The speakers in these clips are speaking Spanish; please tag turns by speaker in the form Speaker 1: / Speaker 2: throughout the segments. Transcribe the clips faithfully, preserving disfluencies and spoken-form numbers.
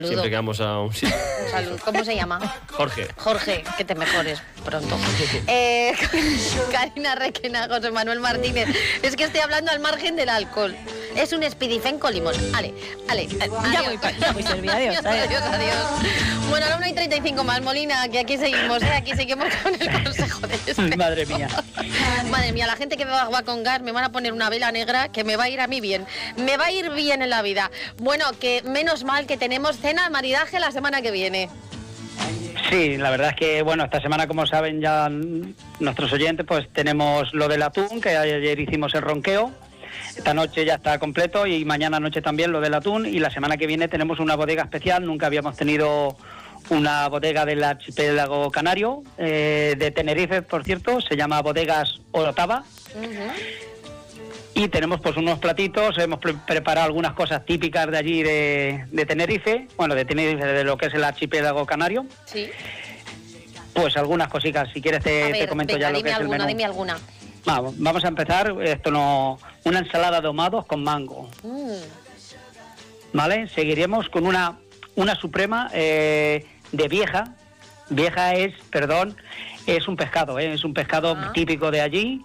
Speaker 1: Siempre que vamos a un sitio.
Speaker 2: Salud. ¿Cómo se llama?
Speaker 1: Jorge.
Speaker 2: Jorge, que te mejores pronto. Eh, Karina Requena, José Manuel Martínez. Es que estoy hablando al margen del alcohol. Es un Speedifen con limón. Ale, ale.
Speaker 3: Ya voy, ya voy servida. Adiós,
Speaker 2: adiós, adiós, adiós. Bueno, a la una y treinta y cinco más, Molina, que aquí seguimos, ¿eh? Aquí seguimos con el consejo de este.
Speaker 3: Madre mía.
Speaker 2: Madre mía, la gente que me va a con gas me van a poner una vela negra que me va a ir a mí bien. Me va a ir bien en la vida. Bueno, que menos mal que tenemos cena de maridaje la semana que viene.
Speaker 4: Sí, la verdad es que, bueno, esta semana, como saben ya nuestros oyentes, pues tenemos lo del atún, que ayer hicimos el ronqueo. Esta noche ya está completo y mañana noche también lo del atún, y la semana que viene tenemos una bodega especial. Nunca habíamos tenido una bodega del archipiélago canario, eh, de Tenerife, por cierto, se llama Bodegas Orotava. Uh-huh. Y tenemos pues unos platitos, hemos pre- preparado algunas cosas típicas de allí de, de Tenerife, bueno, de Tenerife, de lo que es el archipiélago canario.
Speaker 2: Sí.
Speaker 4: Pues algunas cositas, si quieres te,
Speaker 2: a ver,
Speaker 4: te comento
Speaker 2: venga,
Speaker 4: ya lo
Speaker 2: dime
Speaker 4: que es
Speaker 2: alguna,
Speaker 4: el menú.
Speaker 2: Dime alguna,
Speaker 4: Vamos, vamos a empezar, esto no, una ensalada de ahumados con mango.
Speaker 2: mm.
Speaker 4: ¿Vale? Seguiremos con una, una suprema eh, de vieja. Vieja es, perdón, es un pescado, ¿eh? Es un pescado ah. típico de allí,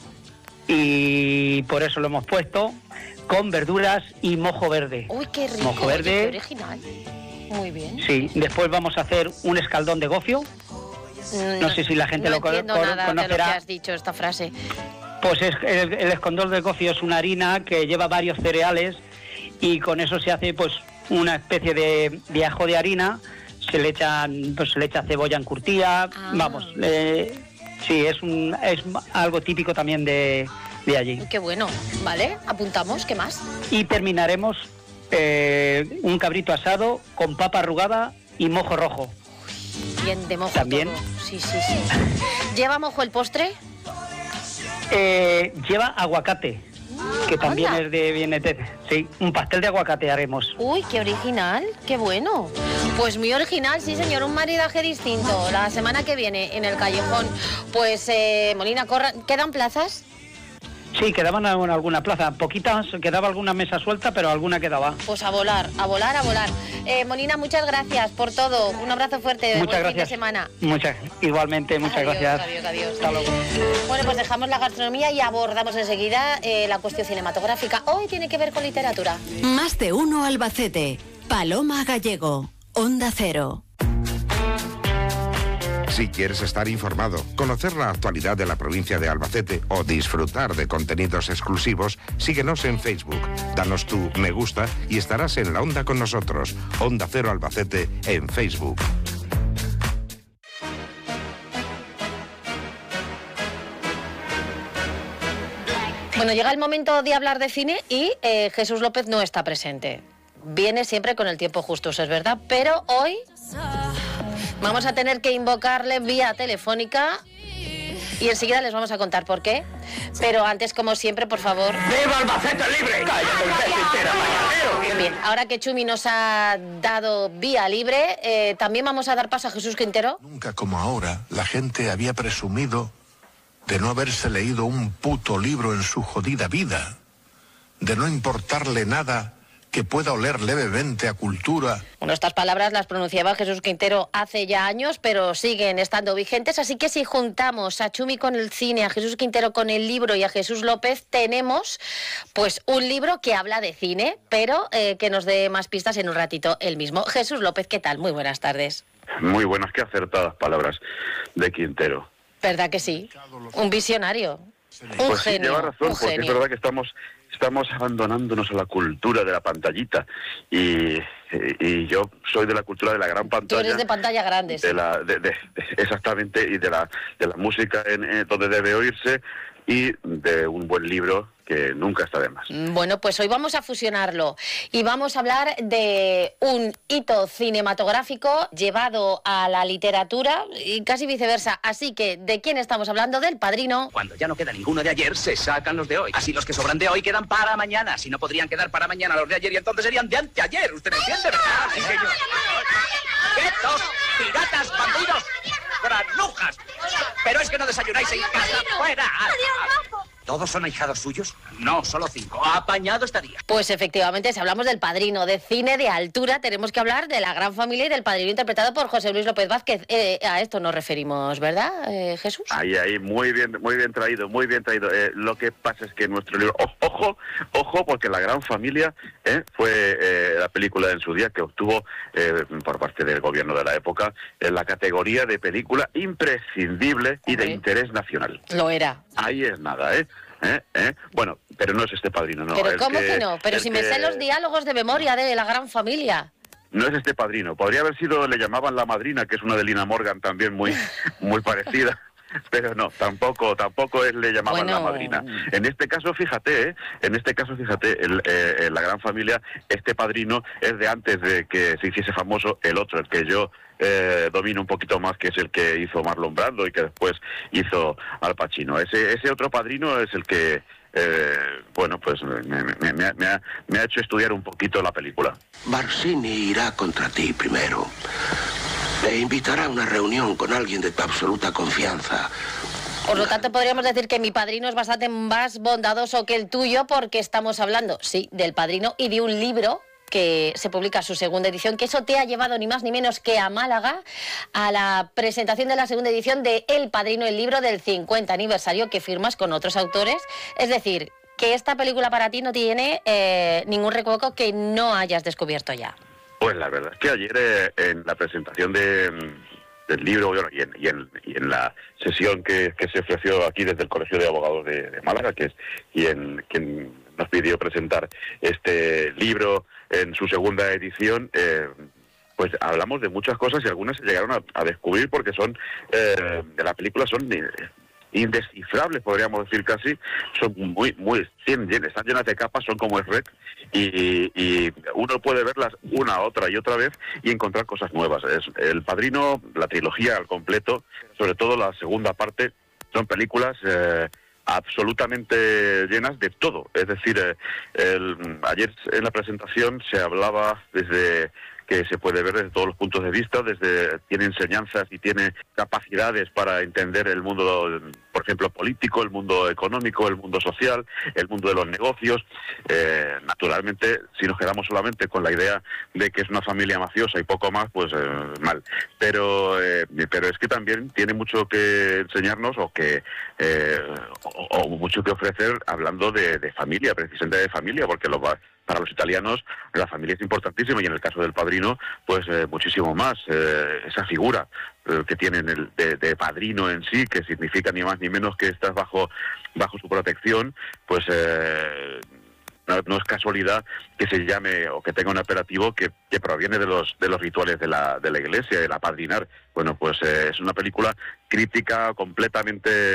Speaker 4: y por eso lo hemos puesto, con verduras y mojo verde.
Speaker 2: Uy, qué rico,
Speaker 4: mojo
Speaker 2: oye,
Speaker 4: verde.
Speaker 2: Qué original. Muy bien.
Speaker 4: Sí, después vamos a hacer un escaldón de gofio.
Speaker 2: No,
Speaker 4: no sé si la gente
Speaker 2: no
Speaker 4: lo
Speaker 2: entiendo
Speaker 4: con,
Speaker 2: nada
Speaker 4: conocerá.
Speaker 2: De lo que has dicho, esta frase.
Speaker 4: Pues es, el, el escaldón de gofio es una harina que lleva varios cereales, y con eso se hace pues una especie de, de ajo de harina. Se le echan, pues se le echa cebolla encurtida. Ah. Vamos, eh, sí, es un es algo típico también de, de allí.
Speaker 2: Qué bueno, vale, apuntamos, ¿qué más?
Speaker 4: Y terminaremos eh, un cabrito asado con papa arrugada y mojo rojo.
Speaker 2: Bien de mojo
Speaker 4: también.
Speaker 2: Todo. Sí, sí, sí. ¿Lleva mojo el postre?
Speaker 4: Eh, lleva aguacate, que también
Speaker 2: Anda.
Speaker 4: es de viene de, sí, un pastel de aguacate haremos.
Speaker 2: Uy, qué original, qué bueno. Pues muy original, sí señor, un maridaje distinto. La semana que viene en el Callejón. Pues eh, Molina, corra... ¿quedan plazas?
Speaker 4: Sí, quedaban en alguna plaza, poquitas, quedaba alguna mesa suelta, pero alguna quedaba.
Speaker 2: Pues a volar, a volar, a volar. Eh, Molina, muchas gracias por todo. Un abrazo fuerte.
Speaker 4: Muchas
Speaker 2: buen
Speaker 4: gracias.
Speaker 2: Fin de semana.
Speaker 4: Muchas, igualmente, muchas
Speaker 2: adiós,
Speaker 4: gracias.
Speaker 2: Adiós, adiós.
Speaker 4: Hasta luego.
Speaker 2: Bueno, pues dejamos la gastronomía y abordamos enseguida eh, la cuestión cinematográfica. Hoy tiene que ver con literatura.
Speaker 5: Más de uno Albacete. Paloma Gallego. Onda Cero.
Speaker 6: Si quieres estar informado, conocer la actualidad de la provincia de Albacete o disfrutar de contenidos exclusivos, síguenos en Facebook, danos tu me gusta y estarás en la onda con nosotros. Onda Cero Albacete en Facebook.
Speaker 2: Bueno, llega el momento de hablar de cine y eh, Jesús López no está presente. Viene siempre con el tiempo justo, eso es verdad, pero hoy vamos a tener que invocarle vía telefónica y enseguida les vamos a contar por qué. Pero antes, como siempre, por favor...
Speaker 7: ¡Viva Albacete libre! ¡Cállate, entera, mañanero!
Speaker 2: Bien, ahora que Chumi nos ha dado vía libre, eh, también vamos a dar paso a Jesús Quintero.
Speaker 8: Nunca como ahora la gente había presumido de no haberse leído un puto libro en su jodida vida, de no importarle nada que pueda oler levemente a cultura.
Speaker 2: Bueno, estas palabras las pronunciaba Jesús Quintero hace ya años, pero siguen estando vigentes, así que si juntamos a Chumi con el cine, a Jesús Quintero con el libro y a Jesús López, tenemos pues un libro que habla de cine, pero eh, que nos dé más pistas en un ratito él mismo. Jesús López, ¿qué tal? Muy buenas tardes.
Speaker 9: Muy buenas, qué acertadas palabras de Quintero.
Speaker 2: ¿Verdad que sí? Un visionario, un
Speaker 9: pues
Speaker 2: genio,
Speaker 9: sí, lleva razón,
Speaker 2: un
Speaker 9: porque
Speaker 2: genio.
Speaker 9: es verdad que estamos... Estamos abandonándonos a la cultura de la pantallita y, y, y yo soy de la cultura de la gran pantalla.
Speaker 2: Tú eres de pantalla grande, sí.
Speaker 9: De la, de, de, de, exactamente, y de la, de la música en, en donde debe oírse y de un buen libro que nunca está de más.
Speaker 2: Bueno, pues hoy vamos a fusionarlo y vamos a hablar de un hito cinematográfico llevado a la literatura y casi viceversa. Así que, ¿de quién estamos hablando? Del Padrino.
Speaker 10: Cuando ya no queda ninguno de ayer, se sacan los de hoy. Así los que sobran de hoy quedan para mañana. Si no podrían quedar para mañana los de ayer y entonces serían de anteayer. ¿Usted me entiende, verdad? Sí, señor. ¡Quietos! ¡Piratas, bandidos! ¡Granujas! Pero es que no desayunáis en casa. ¡Fuera! ¿Todos son ahijados suyos? No, solo cinco. Apañado estaría.
Speaker 2: Pues efectivamente, si hablamos del Padrino, de cine de altura, tenemos que hablar de La Gran Familia y del Padrino interpretado por José Luis López Vázquez. Eh, a esto nos referimos, ¿verdad, eh, Jesús?
Speaker 9: Ahí, ahí, muy bien, muy bien traído, muy bien traído. Eh, lo que pasa es que nuestro libro, oh, ojo, ojo, porque La Gran Familia eh, fue eh, la película en su día que obtuvo eh, por parte del gobierno de la época en la categoría de película imprescindible y de interés nacional.
Speaker 2: Lo era.
Speaker 9: Ahí es nada, ¿eh? ¿Eh? ¿Eh? Bueno, pero no es este Padrino, no.
Speaker 2: ¿Pero
Speaker 9: el
Speaker 2: cómo que, que no? Pero si
Speaker 9: que...
Speaker 2: me sé los diálogos de memoria de La Gran Familia.
Speaker 9: No es este Padrino. Podría haber sido, le llamaban La Madrina, que es una de Lina Morgan también muy, muy parecida. Pero no, tampoco, tampoco es, le llamaban bueno... La Madrina. En este caso, fíjate, ¿eh? en este caso, fíjate, el, eh, La Gran Familia, este Padrino es de antes de que se hiciese famoso el otro, el que yo eh, domino un poquito más, que es el que hizo Marlon Brando y que después hizo Al Pacino. Ese, ese otro Padrino es el que, eh, bueno, pues me, me, me, me, ha, me ha hecho estudiar un poquito la película.
Speaker 1: Barsini irá contra ti primero. Te invitará a una reunión con alguien de tu absoluta confianza.
Speaker 2: Por lo tanto, podríamos decir que mi Padrino es bastante más bondadoso que el tuyo, porque estamos hablando, sí, del Padrino y de un libro que se publica su segunda edición, que eso te ha llevado ni más ni menos que a Málaga, a la presentación de la segunda edición de El Padrino, el libro del cincuenta aniversario, que firmas con otros autores. Es decir, que esta película para ti no tiene eh, ningún recuerdo que no hayas descubierto ya.
Speaker 9: Pues la verdad es que ayer eh, en la presentación de, del libro y en, y, en, y en la sesión que, que se ofreció aquí desde el Colegio de Abogados de, de Málaga, que es quien, quien nos pidió presentar este libro en su segunda edición, eh, pues hablamos de muchas cosas y algunas se llegaron a, a descubrir porque son, eh, de la película son... Eh, indescifrables, podríamos decir casi, son muy, muy, están llenas de capas, son como el R E C, y, y uno puede verlas una, otra y otra vez y encontrar cosas nuevas. Es El Padrino, la trilogía al completo, sobre todo la segunda parte, son películas eh, absolutamente llenas de todo. Es decir, eh, el, ayer en la presentación se hablaba desde... que se puede ver desde todos los puntos de vista, desde tiene enseñanzas y tiene capacidades para entender el mundo, por ejemplo, político, el mundo económico, el mundo social, el mundo de los negocios. Eh, naturalmente, si nos quedamos solamente con la idea de que es una familia mafiosa y poco más, pues eh, mal. Pero eh, pero es que también tiene mucho que enseñarnos o que eh, o, o mucho que ofrecer hablando de, de familia, precisamente de familia, porque los va para los italianos la familia es importantísima y en el caso del Padrino pues eh, muchísimo más. Eh, esa figura eh, que tienen el de, de padrino en sí, que significa ni más ni menos que estás bajo bajo su protección, pues eh, no, no es casualidad que se llame o que tenga un apelativo que, que proviene de los de los rituales de la de la iglesia, el apadrinar. Bueno, pues eh, es una película crítica, completamente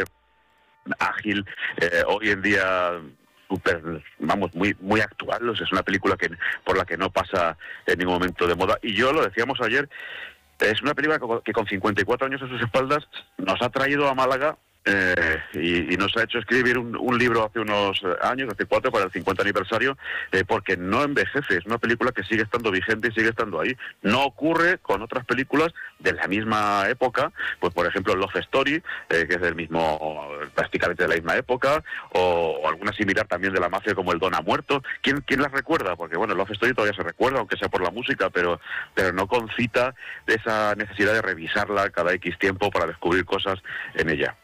Speaker 9: ágil, eh, hoy en día super, vamos, muy muy actual. O sea, es una película que por la que no pasa en ningún momento de moda. Y yo lo decíamos ayer, es una película que con cincuenta y cuatro años a sus espaldas nos ha traído a Málaga eh, y, y nos ha hecho escribir un, un libro hace unos años, hace cuatro, para el cincuenta aniversario, eh, porque no envejece. Es una película que sigue estando vigente y sigue estando ahí. No ocurre con otras películas de la misma época, pues por ejemplo Love Story, eh, que es del mismo, prácticamente de la misma época, o, o alguna similar también de la mafia como El Don ha muerto. ¿Quién, quién las recuerda? Porque bueno, Love Story todavía se recuerda, aunque sea por la música, pero, pero no concita esa necesidad de revisarla cada X tiempo para descubrir cosas en ella.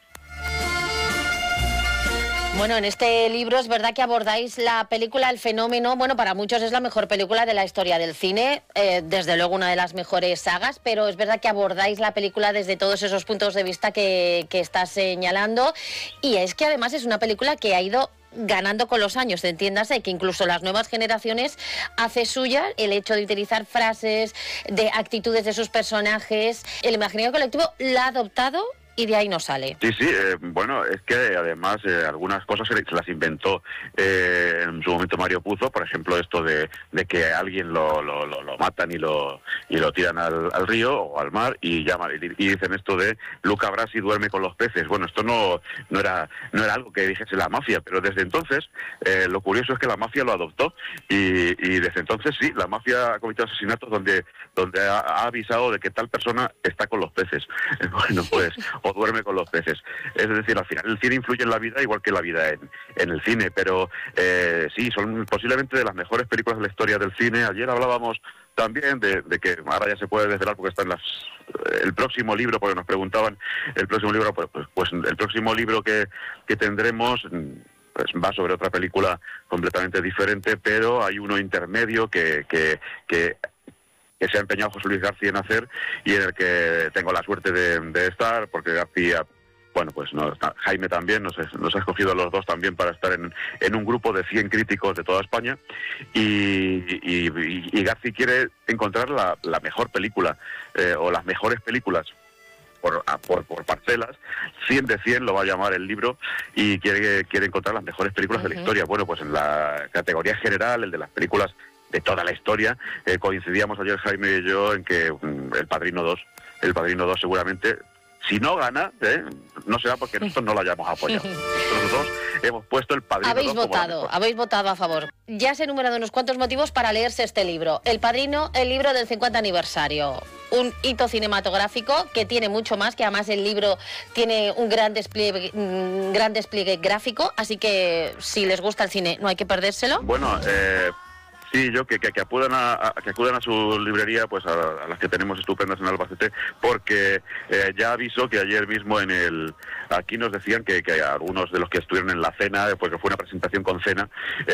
Speaker 2: Bueno, en este libro es verdad que abordáis la película El Fenómeno. Bueno, para muchos es la mejor película de la historia del cine, eh, desde luego una de las mejores sagas, pero es verdad que abordáis la película desde todos esos puntos de vista que, que estás señalando, y es que además es una película que ha ido ganando con los años, entiéndase, que incluso las nuevas generaciones hace suya el hecho de utilizar frases, de actitudes de sus personajes. El imaginario colectivo la ha adoptado y de ahí no sale.
Speaker 9: Sí, sí, eh, bueno, es que además eh, algunas cosas se, se las inventó eh, en su momento Mario Puzo, por ejemplo esto de, de que a alguien lo, lo, lo, lo matan y lo y lo tiran al, al río o al mar y llaman y, y dicen esto de Luca Brasi duerme con los peces. Bueno, esto no no era no era algo que dijese la mafia, pero desde entonces eh, lo curioso es que la mafia lo adoptó y, y desde entonces sí, la mafia ha cometido asesinatos donde donde ha, ha avisado de que tal persona está con los peces. Bueno, pues o duerme con los peces. Es decir, al final el cine influye en la vida igual que la vida en, en el cine, pero eh, sí, son posiblemente de las mejores películas de la historia del cine. Ayer hablábamos también de, de que ahora ya se puede desvelar porque está en las el próximo libro, porque nos preguntaban el próximo libro, pues, pues, pues el próximo libro que, que tendremos pues va sobre otra película completamente diferente, pero hay uno intermedio que, que, que, que se ha empeñado José Luis García en hacer y en el que tengo la suerte de, de estar, porque García, bueno, pues no, Jaime también, nos, nos ha escogido a los dos también para estar en, en un grupo de cien críticos de toda España y, y, y, y García quiere encontrar la, la mejor película eh, o las mejores películas Por, por, por parcelas, cien de cien lo va a llamar el libro y quiere, quiere encontrar las mejores películas uh-huh. de la historia. Bueno, pues en la categoría general, el de las películas de toda la historia, eh, coincidíamos ayer Jaime y yo en que um, El Padrino dos, El Padrino dos seguramente, si no gana, ¿eh? no será porque nosotros no lo hayamos apoyado. Nosotros hemos puesto El Padrino
Speaker 2: habéis
Speaker 9: dos
Speaker 2: votado,
Speaker 9: como
Speaker 2: habéis votado a favor. Ya se he enumerado unos cuantos motivos para leerse este libro. El Padrino, el libro del cincuenta aniversario. Un hito cinematográfico que tiene mucho más, que además el libro tiene un gran despliegue, un gran despliegue gráfico, así que si les gusta el cine no hay que perdérselo.
Speaker 9: Bueno, eh... Sí, yo que, que, que acudan a, a que acudan a su librería, pues a, a las que tenemos estupendas en Albacete, porque eh, ya aviso que ayer mismo en el aquí nos decían que, que algunos de los que estuvieron en la cena, porque fue una presentación con cena,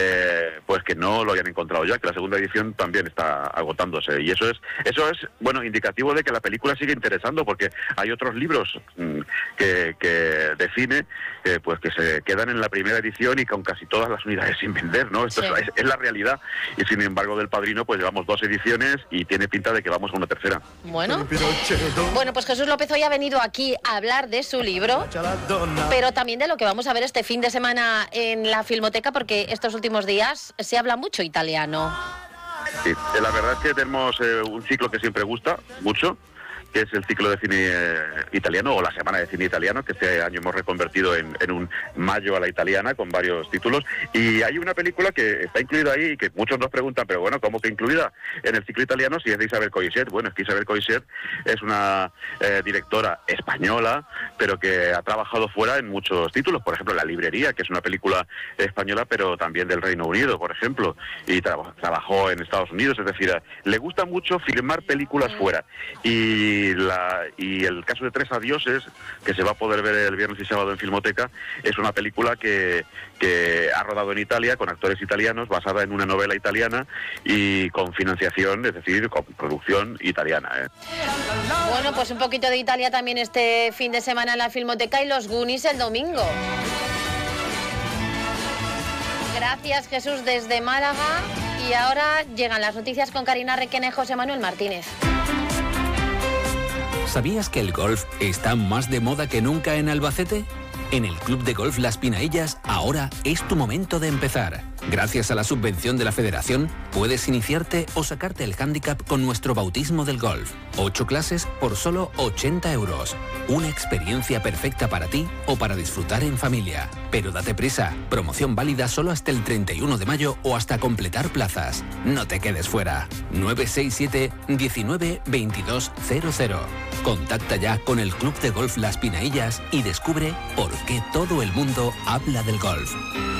Speaker 9: eh, pues que no lo habían encontrado ya, que la segunda edición también está agotándose y eso es eso es bueno indicativo de que la película sigue interesando, porque hay otros libros mmm, que, que de cine eh, pues que se quedan en la primera edición y con casi todas las unidades sin vender, ¿no? Esto sí. es, es la realidad. Y sin embargo del Padrino pues llevamos dos ediciones y tiene pinta de que vamos a una tercera.
Speaker 2: Bueno, bueno pues Jesús López hoy ha venido aquí a hablar de su libro, pero también de lo que vamos a ver este fin de semana en la Filmoteca, porque estos últimos días se habla mucho italiano.
Speaker 9: Sí, la verdad es que tenemos eh, un ciclo que siempre gusta mucho, que es el ciclo de cine eh, italiano o la semana de cine italiano, que este año hemos reconvertido en, en un mayo a la italiana con varios títulos, y hay una película que está incluida ahí y que muchos nos preguntan, pero bueno, ¿cómo que incluida en el ciclo italiano si es de Isabel Coixet? Bueno, es que Isabel Coixet es una eh, directora española, pero que ha trabajado fuera en muchos títulos, por ejemplo La Librería, que es una película española, pero también del Reino Unido, por ejemplo, y tra- trabajó en Estados Unidos, es decir, le gusta mucho filmar películas fuera, y Y, la, y el caso de Tres Adioses, que se va a poder ver el viernes y sábado en Filmoteca, es una película que, que ha rodado en Italia con actores italianos, basada en una novela italiana y con financiación, es decir, con producción italiana. ¿eh?
Speaker 2: Bueno, pues un poquito de Italia también este fin de semana en la Filmoteca y los Goonies el domingo. Gracias Jesús desde Málaga, y ahora llegan las noticias con Karina Requena y José Manuel Martínez.
Speaker 11: ¿Sabías que el golf está más de moda que nunca en Albacete? En el Club de Golf Las Pinaillas, ahora es tu momento de empezar. Gracias a la subvención de la Federación, puedes iniciarte o sacarte el hándicap con nuestro bautismo del golf. Ocho clases por solo ochenta euros. Una experiencia perfecta para ti o para disfrutar en familia. Pero date prisa, promoción válida solo hasta el treinta y uno de mayo o hasta completar plazas. No te quedes fuera. nueve seis siete, diecinueve, veintidós cero cero. Contacta ya con el Club de Golf Las Pinaillas y descubre por qué todo el mundo habla del golf.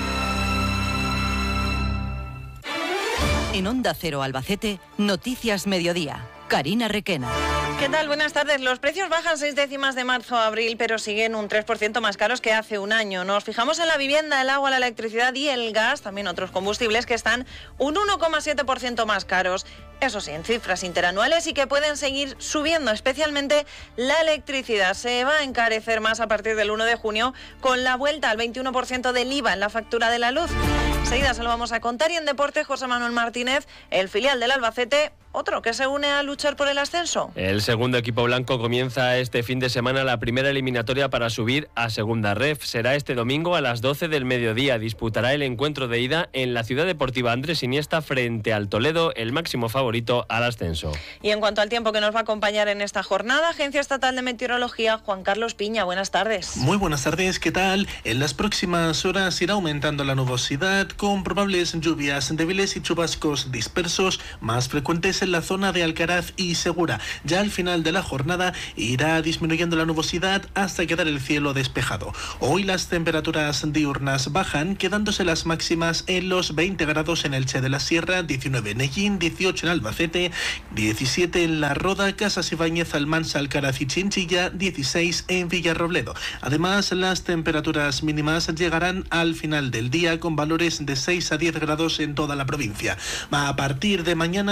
Speaker 5: En Onda Cero Albacete, Noticias Mediodía. Karina Requena.
Speaker 3: ¿Qué tal? Buenas tardes. Los precios bajan seis décimas de marzo a abril, pero siguen un tres por ciento más caros que hace un año. Nos fijamos en la vivienda, el agua, la electricidad y el gas, también otros combustibles que están un uno coma siete por ciento más caros. Eso sí, en cifras interanuales y que pueden seguir subiendo, especialmente la electricidad. Se va a encarecer más a partir del uno de junio con la vuelta al veintiuno por ciento del I V A en la factura de la luz. Enseguida se lo vamos a contar. Y en deporte, José Manuel Martínez, el filial del Albacete, otro que se une a luchar por el ascenso.
Speaker 12: El segundo equipo blanco comienza este fin de semana la primera eliminatoria para subir a Segunda Ref. Será este domingo a las doce del mediodía. Disputará el encuentro de ida en la Ciudad Deportiva Andrés Iniesta frente al Toledo, el máximo favorito al ascenso.
Speaker 3: Y en cuanto al tiempo que nos va a acompañar en esta jornada, Agencia Estatal de Meteorología, Juan Carlos Piña, buenas tardes.
Speaker 13: Muy buenas tardes, ¿qué tal? En las próximas horas irá aumentando la nubosidad con probables lluvias débiles y chubascos dispersos más frecuentes es en la zona de Alcaraz y Segura. Ya al final de la jornada irá disminuyendo la nubosidad hasta quedar el cielo despejado. Hoy las temperaturas diurnas bajan, quedándose las máximas en los veinte grados en Elche de la Sierra, diecinueve en Ellín, dieciocho en Albacete, diecisiete en La Roda, Casas Ibáñez, Almansa, Alcaraz y Chinchilla, dieciséis en Villarrobledo. Además, las temperaturas mínimas llegarán al final del día con valores de seis a diez grados en toda la provincia. A partir de mañana